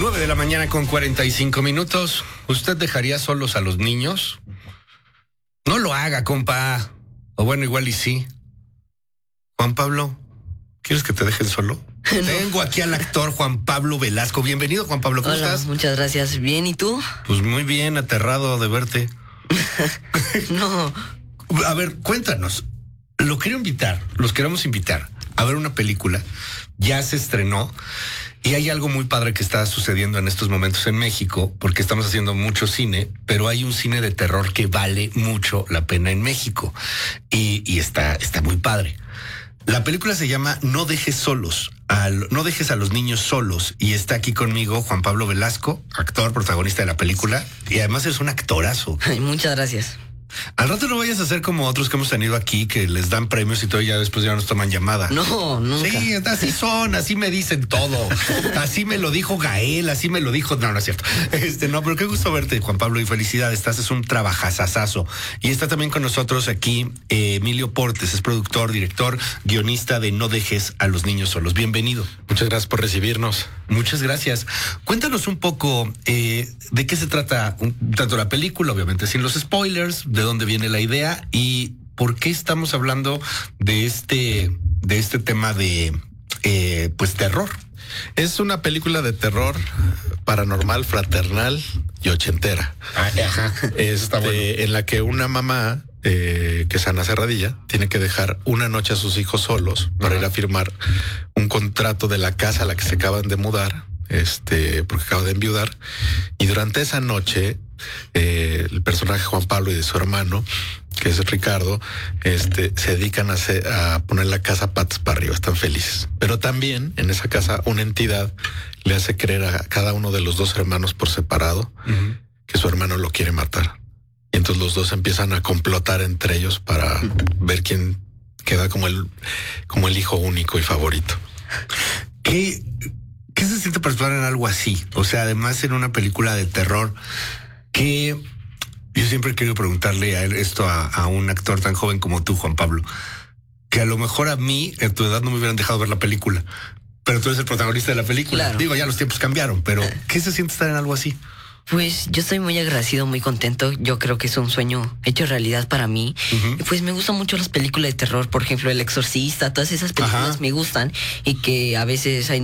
9 de la mañana con 45 minutos. ¿Usted dejaría solos a los niños? No lo haga, compa. O bueno, igual y sí. Juan Pablo, ¿quieres que te dejen solo? No. Tengo aquí al actor Juan Pablo Velasco. Bienvenido, Juan Pablo. ¿Cómo estás? Muchas gracias. ¿Bien? ¿Y tú? Pues muy bien, aterrado de verte. No. A ver, cuéntanos. Los queremos invitar a ver una película. Ya se estrenó. Y hay algo muy padre que está sucediendo en estos momentos en México, porque estamos haciendo mucho cine, pero hay un cine de terror que vale mucho la pena en México. Y está muy padre. La película se llama No dejes a los niños solos. Y está aquí conmigo Juan Pablo Velasco, actor, protagonista de la película. Y además es un actorazo. Ay, muchas gracias. Al rato no vayas a hacer como otros que hemos tenido aquí, que les dan premios y todo, y ya después ya nos toman llamada. No, nunca. Sí, así son, así me dicen todo. Así me lo dijo Gael, así me lo dijo. No, no es cierto. No, pero qué gusto verte, Juan Pablo, y felicidades. Es un trabajazazazo. Y está también con nosotros aquí Emilio Portes, es productor, director, guionista de No dejes a los niños solos. Bienvenido. Muchas gracias por recibirnos. Muchas gracias. Cuéntanos un poco de qué se trata, tanto la película, obviamente sin los spoilers, de dónde viene la idea y por qué estamos hablando de este tema de pues terror. Es una película de terror paranormal, fraternal y ochentera. Ajá. Está bueno. En la que una mamá que es Ana Serradilla tiene que dejar una noche a sus hijos solos para ir a firmar un contrato de la casa a la que se acaban de mudar, porque acaban de enviudar, y durante esa noche el personaje Juan Pablo y de su hermano, que es Ricardo, se dedican a poner la casa patas para arriba, están felices. Pero también en esa casa una entidad le hace creer a cada uno de los dos hermanos por separado que su hermano lo quiere matar. Y entonces los dos empiezan a complotar entre ellos para ver quién queda como el hijo único y favorito. ¿Qué se siente participar en algo así? O sea, además en una película de terror, que yo siempre he querido preguntarle a él esto a un actor tan joven como tú, Juan Pablo, que a lo mejor a mí, en tu edad, no me hubieran dejado ver la película, pero tú eres el protagonista de la película. Claro. Digo, ya los tiempos cambiaron, pero ¿qué se siente estar en algo así? Pues yo estoy muy agradecido, muy contento. Yo creo que es un sueño hecho realidad para mí. Y pues me gustan mucho las películas de terror, por ejemplo, El Exorcista, todas esas películas me gustan y que a veces hay